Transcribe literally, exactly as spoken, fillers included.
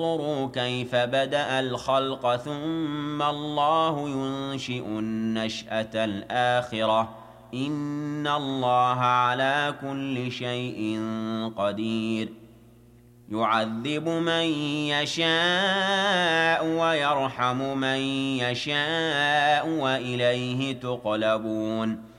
انظروا كيف بدأ الخلق ثم الله ينشئ النشأة الآخرة إن الله على كل شيء قدير يعذب من يشاء ويرحم من يشاء وإليه تقلبون